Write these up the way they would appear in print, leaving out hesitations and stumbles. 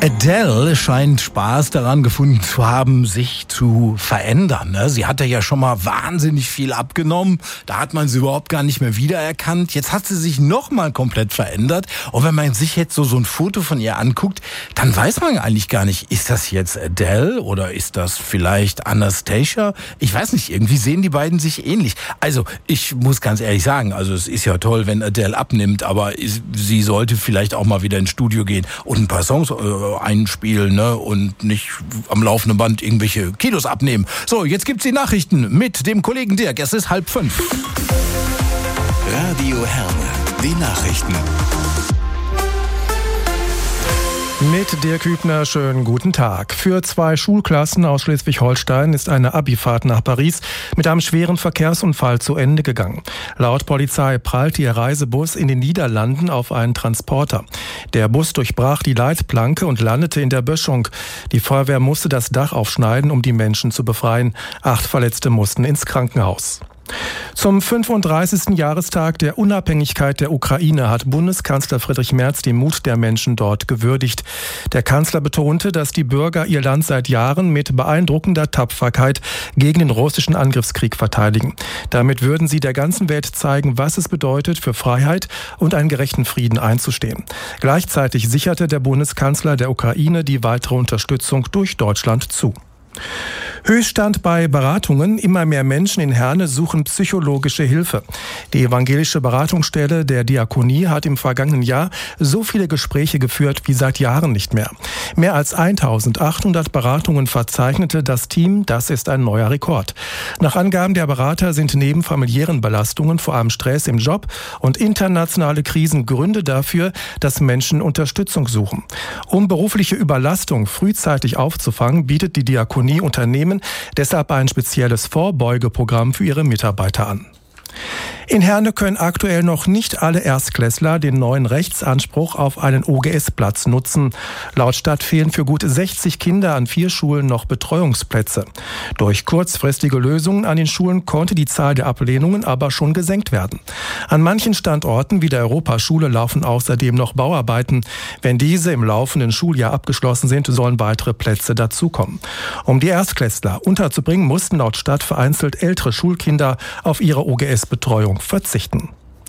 Adele scheint Spaß daran gefunden zu haben, sich zu verändern. Sie hatte ja schon mal wahnsinnig viel abgenommen. Da hat man sie überhaupt gar nicht mehr wiedererkannt. Jetzt hat sie sich nochmal komplett verändert. Und wenn man sich jetzt so ein Foto von ihr anguckt, dann weiß man eigentlich gar nicht, ist das jetzt Adele oder ist das vielleicht Anastasia? Ich weiß nicht, irgendwie sehen die beiden sich ähnlich. Also ich muss ganz ehrlich sagen, also es ist ja toll, wenn Adele abnimmt, aber sie sollte vielleicht auch mal wieder ins Studio gehen und ein paar Songs einspielen, ne, und nicht am laufenden Band irgendwelche Kilos abnehmen. So, jetzt gibt's die Nachrichten mit dem Kollegen Dirk. Es ist 4:30. Radio Herne, die Nachrichten. Mit Dirk Hübner, schönen guten Tag. Für 2 Schulklassen aus Schleswig-Holstein ist eine Abifahrt nach Paris mit einem schweren Verkehrsunfall zu Ende gegangen. Laut Polizei prallte ihr Reisebus in den Niederlanden auf einen Transporter. Der Bus durchbrach die Leitplanke und landete in der Böschung. Die Feuerwehr musste das Dach aufschneiden, um die Menschen zu befreien. 8 Verletzte mussten ins Krankenhaus. Zum 35. Jahrestag der Unabhängigkeit der Ukraine hat Bundeskanzler Friedrich Merz den Mut der Menschen dort gewürdigt. Der Kanzler betonte, dass die Bürger ihr Land seit Jahren mit beeindruckender Tapferkeit gegen den russischen Angriffskrieg verteidigen. Damit würden sie der ganzen Welt zeigen, was es bedeutet, für Freiheit und einen gerechten Frieden einzustehen. Gleichzeitig sicherte der Bundeskanzler der Ukraine die weitere Unterstützung durch Deutschland zu. Höchststand bei Beratungen. Immer mehr Menschen in Herne suchen psychologische Hilfe. Die evangelische Beratungsstelle der Diakonie hat im vergangenen Jahr so viele Gespräche geführt wie seit Jahren nicht mehr. Mehr als 1800 Beratungen verzeichnete das Team. Das ist ein neuer Rekord. Nach Angaben der Berater sind neben familiären Belastungen vor allem Stress im Job und internationale Krisen Gründe dafür, dass Menschen Unterstützung suchen. Um berufliche Überlastung frühzeitig aufzufangen, bietet die Diakonie Unternehmen deshalb ein spezielles Vorbeugeprogramm für ihre Mitarbeiter an. In Herne können aktuell noch nicht alle Erstklässler den neuen Rechtsanspruch auf einen OGS-Platz nutzen. Laut Stadt fehlen für gut 60 Kinder an 4 Schulen noch Betreuungsplätze. Durch kurzfristige Lösungen an den Schulen konnte die Zahl der Ablehnungen aber schon gesenkt werden. An manchen Standorten wie der Europaschule laufen außerdem noch Bauarbeiten. Wenn diese im laufenden Schuljahr abgeschlossen sind, sollen weitere Plätze dazukommen. Um die Erstklässler unterzubringen, mussten laut Stadt vereinzelt ältere Schulkinder auf ihre OGS-Betreuung verzichten.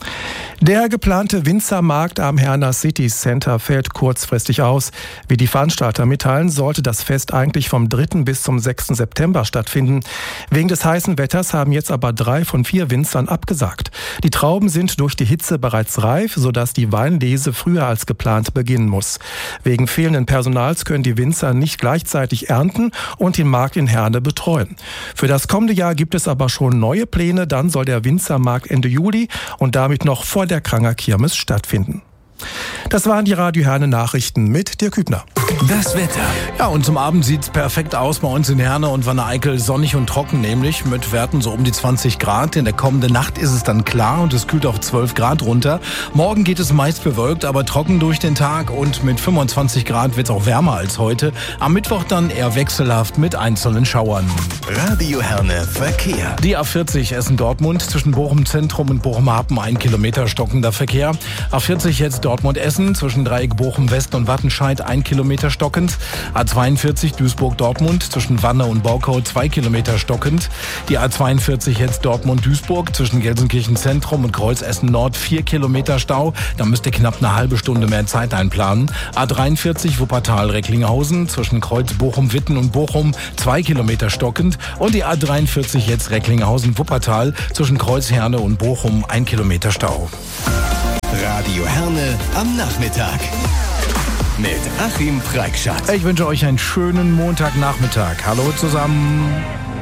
Der geplante Winzermarkt am Herner City Center fällt kurzfristig aus. Wie die Veranstalter mitteilen, sollte das Fest eigentlich vom 3. bis zum 6. September stattfinden. Wegen des heißen Wetters haben jetzt aber 3 von 4 Winzern abgesagt. Die Trauben sind durch die Hitze bereits reif, sodass die Weinlese früher als geplant beginnen muss. Wegen fehlenden Personals können die Winzer nicht gleichzeitig ernten und den Markt in Herne betreuen. Für das kommende Jahr gibt es aber schon neue Pläne. Dann soll der Winzermarkt Ende Juli und damit noch vor der Kranger Kirmes stattfinden. Das waren die Radio Herne Nachrichten mit Dirk Hübner. Das Wetter. Ja, und zum Abend sieht's perfekt aus bei uns in Herne und Wanne-Eickel. Sonnig und trocken nämlich, mit Werten so um die 20 Grad. In der kommenden Nacht ist es dann klar und es kühlt auf 12 Grad runter. Morgen geht es meist bewölkt, aber trocken durch den Tag und mit 25 Grad wird's auch wärmer als heute. Am Mittwoch dann eher wechselhaft mit einzelnen Schauern. Radio Herne Verkehr. Die A40 Essen-Dortmund zwischen Bochum Zentrum und Bochum-Hapen 1 Kilometer stockender Verkehr. A40 jetzt Dortmund-Essen zwischen Dreieck Bochum West und Wattenscheid 1 Kilometer stockend. A42 Duisburg-Dortmund zwischen Wanne und Borkau 2 Kilometer stockend. Die A42 jetzt Dortmund-Duisburg zwischen Gelsenkirchen Zentrum und Kreuz Essen Nord 4 Kilometer Stau. Da müsst ihr knapp eine halbe Stunde mehr Zeit einplanen. A43 Wuppertal-Recklinghausen zwischen Kreuz Bochum-Witten und Bochum 2 Kilometer stockend. Und die A43 jetzt Recklinghausen-Wuppertal zwischen Kreuz Herne und Bochum 1 Kilometer Stau. Radio Herne am Nachmittag mit Achim Preikschat. Ich wünsche euch einen schönen Montagnachmittag. Hallo zusammen.